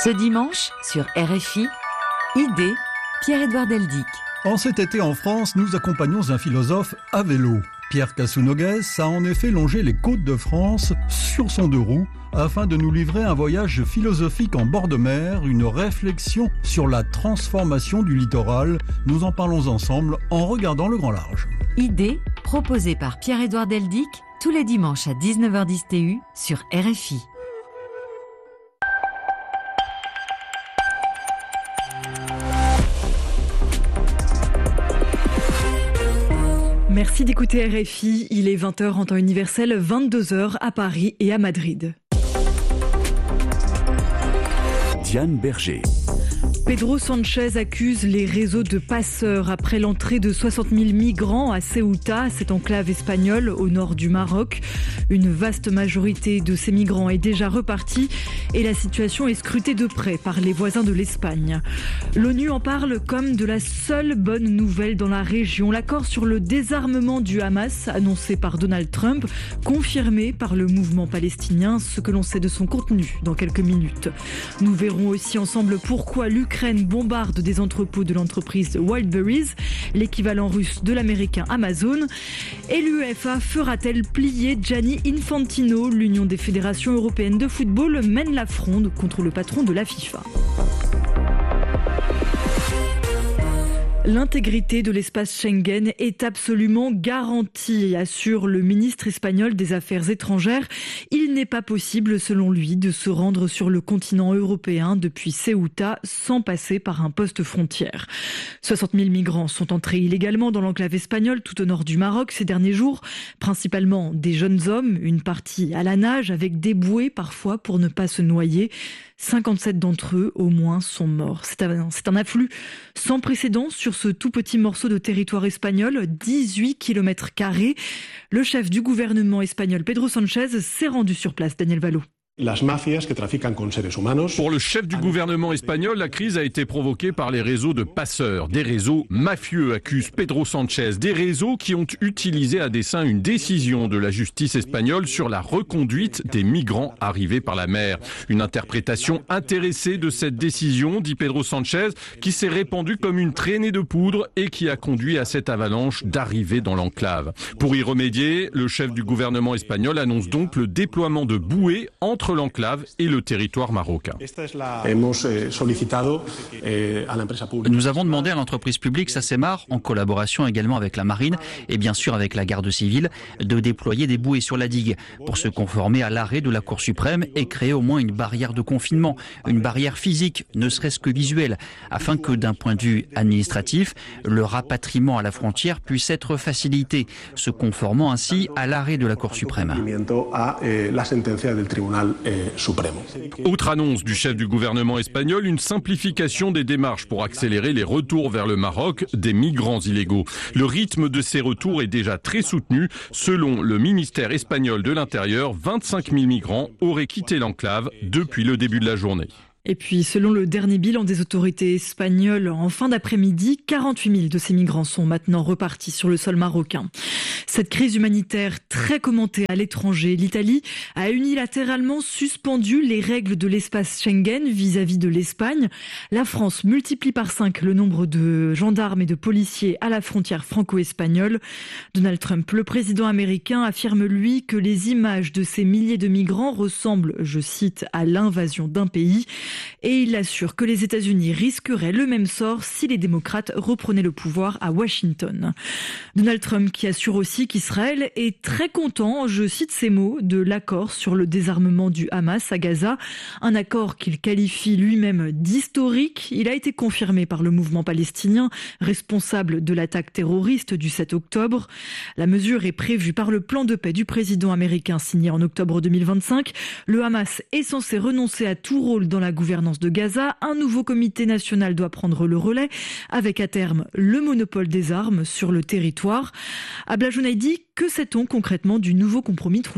Ce dimanche, sur RFI, Idée, Pierre-Édouard Deldic. En cet été en France, nous accompagnons un philosophe à vélo. Pierre Casounogues a en effet longé les côtes de France sur son deux roues afin de nous livrer un voyage philosophique en bord de mer, une réflexion sur la transformation du littoral. Nous en parlons ensemble en regardant le grand large. Idée, proposée par Pierre-Édouard Deldic, tous les dimanches à 19h10 TU sur RFI. Merci d'écouter RFI, il est 20h en temps universel, 22h à Paris et à Madrid. Diane Berger. Pedro Sánchez accuse les réseaux de passeurs après l'entrée de 60 000 migrants à Ceuta, cette enclave espagnole au nord du Maroc. Une vaste majorité de ces migrants est déjà repartie et la situation est scrutée de près par les voisins de l'Espagne. L'ONU en parle comme de la seule bonne nouvelle dans la région. L'accord sur le désarmement du Hamas, annoncé par Donald Trump, confirmé par le mouvement palestinien, ce que l'on sait de son contenu dans quelques minutes. Nous verrons aussi ensemble pourquoi l'Ukraine bombarde des entrepôts de l'entreprise Wildberries, l'équivalent russe de l'américain Amazon. Et l'UEFA fera-t-elle plier Gianni Infantino? L'Union des fédérations européennes de football mène la fronde contre le patron de la FIFA. L'intégrité de l'espace Schengen est absolument garantie, assure le ministre espagnol des Affaires étrangères. Il n'est pas possible, selon lui, de se rendre sur le continent européen depuis Ceuta sans passer par un poste frontière. 60 000 migrants sont entrés illégalement dans l'enclave espagnole tout au nord du Maroc ces derniers jours, principalement des jeunes hommes, une partie à la nage avec des bouées parfois pour ne pas se noyer. 57 d'entre eux, au moins, sont morts. C'est un afflux sans précédent sur ce tout petit morceau de territoire espagnol, 18 km². Le chef du gouvernement espagnol, Pedro Sánchez, s'est rendu sur place. Daniel Valo. Pour le chef du gouvernement espagnol, la crise a été provoquée par les réseaux de passeurs, des réseaux mafieux, accuse Pedro Sánchez, des réseaux qui ont utilisé à dessein une décision de la justice espagnole sur la reconduite des migrants arrivés par la mer. Une interprétation intéressée de cette décision, dit Pedro Sánchez, qui s'est répandue comme une traînée de poudre et qui a conduit à cette avalanche d'arrivées dans l'enclave. Pour y remédier, le chef du gouvernement espagnol annonce donc le déploiement de bouées entre l'enclave et le territoire marocain. Nous avons demandé à l'entreprise publique Sacemar, en collaboration également avec la marine et bien sûr avec la garde civile, de déployer des bouées sur la digue pour se conformer à l'arrêt de la Cour suprême et créer au moins une barrière de confinement, une barrière physique, ne serait-ce que visuelle, afin que d'un point de vue administratif, le rapatriement à la frontière puisse être facilité, se conformant ainsi à l'arrêt de la Cour suprême. Autre annonce du chef du gouvernement espagnol, une simplification des démarches pour accélérer les retours vers le Maroc des migrants illégaux. Le rythme de ces retours est déjà très soutenu. Selon le ministère espagnol de l'Intérieur, 25 000 migrants auraient quitté l'enclave depuis le début de la journée. Et puis, selon le dernier bilan des autorités espagnoles, en fin d'après-midi, 48 000 de ces migrants sont maintenant repartis sur le sol marocain. Cette crise humanitaire très commentée à l'étranger, l'Italie a unilatéralement suspendu les règles de l'espace Schengen vis-à-vis de l'Espagne. La France multiplie par 5 le nombre de gendarmes et de policiers à la frontière franco-espagnole. Donald Trump, le président américain, affirme lui que les images de ces milliers de migrants ressemblent, je cite, à l'invasion d'un pays. Et il assure que les États-Unis risqueraient le même sort si les démocrates reprenaient le pouvoir à Washington. Donald Trump qui assure aussi qu'Israël est très content, je cite ces mots, de l'accord sur le désarmement du Hamas à Gaza. Un accord qu'il qualifie lui-même d'historique. Il a été confirmé par le mouvement palestinien, responsable de l'attaque terroriste du 7 octobre. La mesure est prévue par le plan de paix du président américain signé en octobre 2025. Le Hamas est censé renoncer à tout rôle dans la gouvernance de Gaza. Un nouveau comité national doit prendre le relais avec à terme le monopole des armes sur le territoire. Abla Jounaidi, que sait-on concrètement du nouveau compromis trouvé hier ?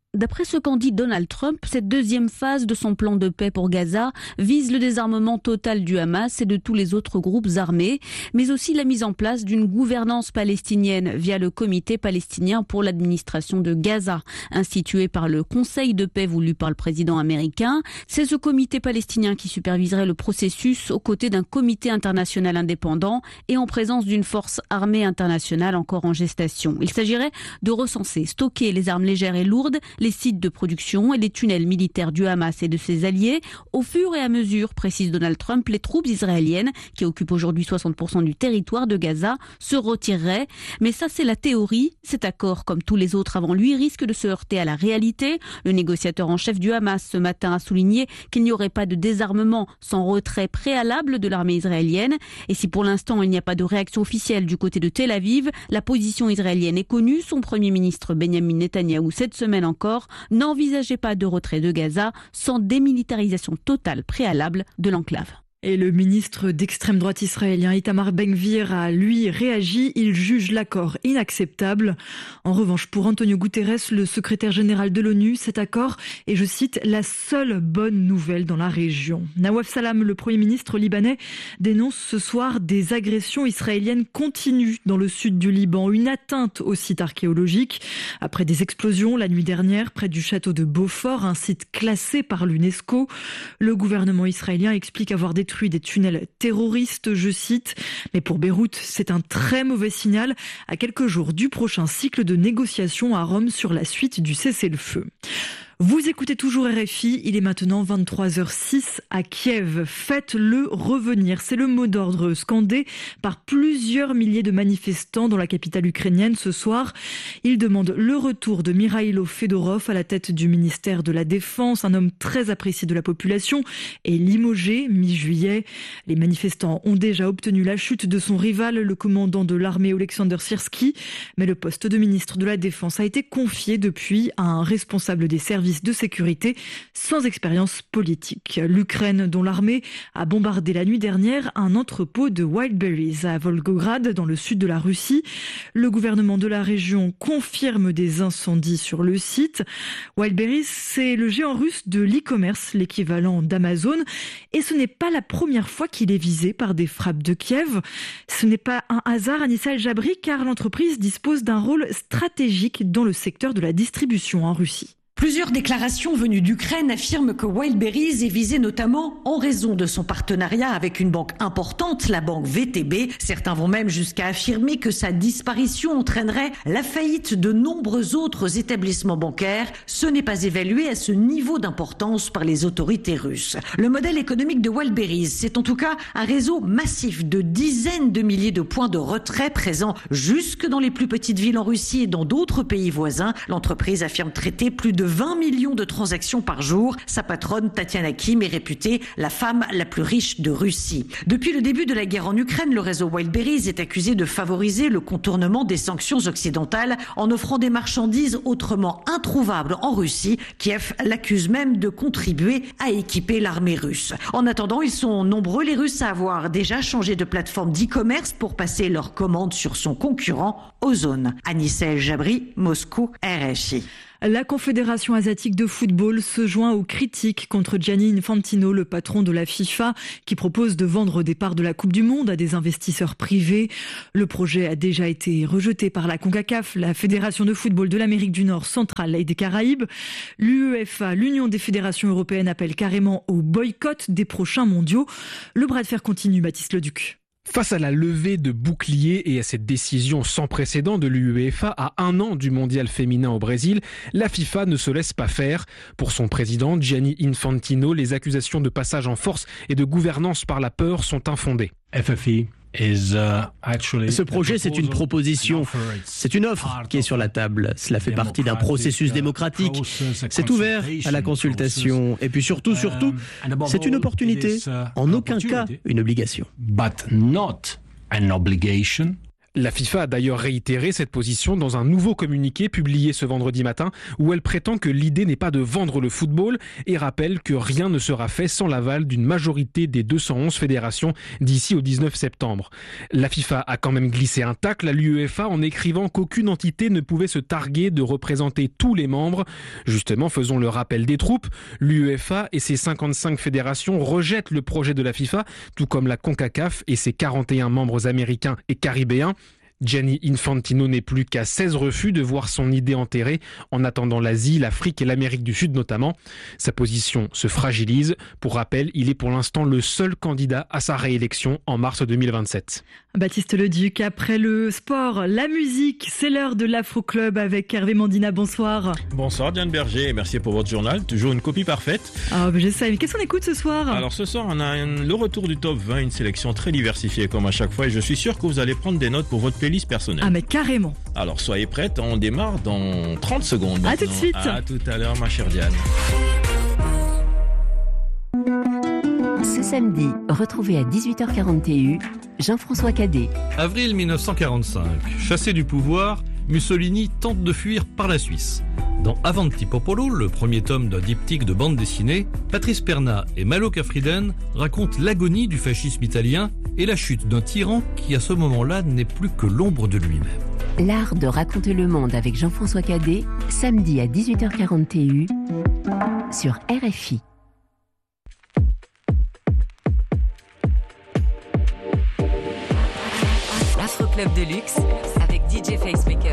D'après ce qu'en dit Donald Trump, cette deuxième phase de son plan de paix pour Gaza vise le désarmement total du Hamas et de tous les autres groupes armés, mais aussi la mise en place d'une gouvernance palestinienne via le Comité palestinien pour l'administration de Gaza, institué par le Conseil de paix voulu par le président américain. C'est ce comité palestinien qui superviserait le processus aux côtés d'un comité international indépendant et en présence d'une force armée internationale encore en gestation. Il s'agirait de recenser, stocker les armes légères et lourdes, les sites de production et les tunnels militaires du Hamas et de ses alliés. Au fur et à mesure, précise Donald Trump, les troupes israéliennes, qui occupent aujourd'hui 60% du territoire de Gaza, se retireraient. Mais ça, c'est la théorie. Cet accord, comme tous les autres avant lui, risque de se heurter à la réalité. Le négociateur en chef du Hamas ce matin a souligné qu'il n'y aurait pas de désarmement sans retrait préalable de l'armée israélienne. Et si pour l'instant il n'y a pas de réaction officielle du côté de Tel Aviv, la position israélienne est connue. Son premier ministre Benjamin Netanyahou, cette semaine encore, n'envisageait pas de retrait de Gaza sans démilitarisation totale préalable de l'enclave. Et le ministre d'extrême droite israélien Itamar Ben-Gvir a, lui, réagi. Il juge l'accord inacceptable. En revanche, pour Antonio Guterres, le secrétaire général de l'ONU, cet accord est, je cite, la seule bonne nouvelle dans la région. Nawaf Salam, le Premier ministre libanais, dénonce ce soir des agressions israéliennes continues dans le sud du Liban, une atteinte au site archéologique. Après des explosions la nuit dernière près du château de Beaufort, un site classé par l'UNESCO, le gouvernement israélien explique avoir détruit des tunnels terroristes, je cite. Mais pour Beyrouth, c'est un très mauvais signal à quelques jours du prochain cycle de négociations à Rome sur la suite du cessez-le-feu. Vous écoutez toujours RFI, il est maintenant 23h06 à Kiev. Faites-le revenir, c'est le mot d'ordre scandé par plusieurs milliers de manifestants dans la capitale ukrainienne ce soir. Ils demandent le retour de Mikhailo Fedorov à la tête du ministère de la Défense, un homme très apprécié de la population et limogé mi-juillet. Les manifestants ont déjà obtenu la chute de son rival, le commandant de l'armée Oleksandr Syrsky, mais le poste de ministre de la Défense a été confié depuis à un responsable des services de sécurité sans expérience politique. L'Ukraine, dont l'armée a bombardé la nuit dernière un entrepôt de Wildberries à Volgograd, dans le sud de la Russie. Le gouvernement de la région confirme des incendies sur le site. Wildberries, c'est le géant russe de l'e-commerce, l'équivalent d'Amazon. Et ce n'est pas la première fois qu'il est visé par des frappes de Kiev. Ce n'est pas un hasard, Anissa El-Jabri, car l'entreprise dispose d'un rôle stratégique dans le secteur de la distribution en Russie. Plusieurs déclarations venues d'Ukraine affirment que Wildberries est visé notamment en raison de son partenariat avec une banque importante, la banque VTB. Certains vont même jusqu'à affirmer que sa disparition entraînerait la faillite de nombreux autres établissements bancaires. Ce n'est pas évalué à ce niveau d'importance par les autorités russes. Le modèle économique de Wildberries, c'est en tout cas un réseau massif de dizaines de milliers de points de retrait présents jusque dans les plus petites villes en Russie et dans d'autres pays voisins. L'entreprise affirme traiter plus de 20 millions de transactions par jour. Sa patronne, Tatiana Kim, est réputée la femme la plus riche de Russie. Depuis le début de la guerre en Ukraine, le réseau Wildberries est accusé de favoriser le contournement des sanctions occidentales en offrant des marchandises autrement introuvables en Russie. Kiev l'accuse même de contribuer à équiper l'armée russe. En attendant, ils sont nombreux les Russes à avoir déjà changé de plateforme d'e-commerce pour passer leurs commandes sur son concurrent Ozon. Anissa El-Jabri, Moscou, RFI. La Confédération asiatique de football se joint aux critiques contre Gianni Infantino, le patron de la FIFA, qui propose de vendre des parts de la Coupe du Monde à des investisseurs privés. Le projet a déjà été rejeté par la CONCACAF, la Fédération de football de l'Amérique du Nord, centrale et des Caraïbes. L'UEFA, l'Union des fédérations européennes, appelle carrément au boycott des prochains mondiaux. Le bras de fer continue, Baptiste Leduc. Face à la levée de boucliers et à cette décision sans précédent de l'UEFA à 1 an du mondial féminin au Brésil, la FIFA ne se laisse pas faire. Pour son président Gianni Infantino, les accusations de passage en force et de gouvernance par la peur sont infondées. Ce projet, c'est une proposition, c'est une offre qui est sur la table. Cela fait partie d'un processus démocratique. C'est ouvert à la consultation. Et puis surtout, c'est une opportunité. En aucun cas, une obligation. La FIFA a d'ailleurs réitéré cette position dans un nouveau communiqué publié ce vendredi matin où elle prétend que l'idée n'est pas de vendre le football et rappelle que rien ne sera fait sans l'aval d'une majorité des 211 fédérations d'ici au 19 septembre. La FIFA a quand même glissé un tacle à l'UEFA en écrivant qu'aucune entité ne pouvait se targuer de représenter tous les membres. Justement, faisons le rappel des troupes. L'UEFA et ses 55 fédérations rejettent le projet de la FIFA, tout comme la CONCACAF et ses 41 membres américains et caribéens. Gianni Infantino n'est plus qu'à 16 refus de voir son idée enterrée, en attendant l'Asie, l'Afrique et l'Amérique du Sud notamment. Sa position se fragilise. Pour rappel, il est pour l'instant le seul candidat à sa réélection en mars 2027. Baptiste Leduc, après le sport, la musique, c'est l'heure de l'Afro Club avec Hervé Mandina. Bonsoir. Bonsoir Diane Berger, merci pour votre journal. Toujours une copie parfaite. Ah, j'essaie. Mais qu'est-ce qu'on écoute ce soir ? Alors ce soir, on a le retour du top 20, une sélection très diversifiée comme à chaque fois. Et je suis sûr que vous allez prendre des notes pour votre playlist personnelle. Ah mais carrément. Alors soyez prêtes, on démarre dans 30 secondes. À tout de suite. À tout à l'heure ma chère Diane. Ce samedi, retrouvez à 18h40 TU Jean-François Cadet. Avril 1945, chassé du pouvoir, Mussolini tente de fuir par la Suisse. Dans Avanti Popolo, le premier tome d'un diptyque de bande dessinée, Patrice Perna et Malo Kafriden racontent l'agonie du fascisme italien et la chute d'un tyran qui à ce moment-là n'est plus que l'ombre de lui-même. L'art de raconter le monde avec Jean-François Cadet, samedi à 18h40 TU sur RFI. L'Afro Club de luxe avec DJ Facemaker.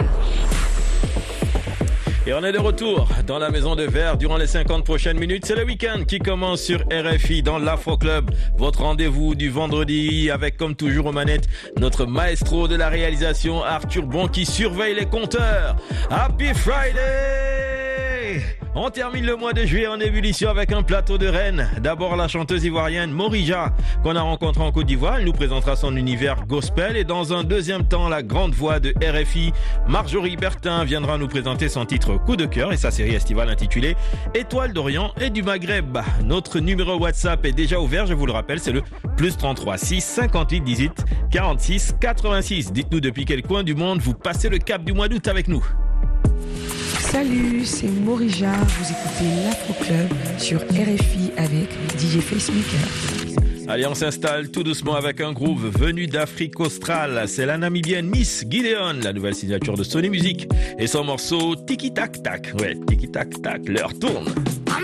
Et on est de retour dans la maison de verre durant les 50 prochaines minutes. C'est le week-end qui commence sur RFI dans l'Afro Club. Votre rendez-vous du vendredi avec, comme toujours aux manettes, notre maestro de la réalisation, Arthur Bon, qui surveille les compteurs. Happy Friday! On termine le mois de juillet en ébullition avec un plateau de reines. D'abord la chanteuse ivoirienne Morija, qu'on a rencontrée en Côte d'Ivoire. Elle nous présentera son univers gospel. Et dans un deuxième temps, la grande voix de RFI, Marjorie Bertin, viendra nous présenter son titre Coup de cœur et sa série estivale intitulée Étoile d'Orient et du Maghreb. Notre numéro WhatsApp est déjà ouvert, je vous le rappelle, c'est le +33 6 58 18 46 86. Dites-nous depuis quel coin du monde vous passez le cap du mois d'août avec nous. Salut, c'est Morija, vous écoutez l'Afro Club sur RFI avec DJ Facemaker. Allez, on s'installe tout doucement avec un groove venu d'Afrique australe. C'est la Namibienne Miss Gideon, la nouvelle signature de Sony Music. Et son morceau Tiki Tac Tac. Ouais, Tiki Tac Tac, l'heure tourne.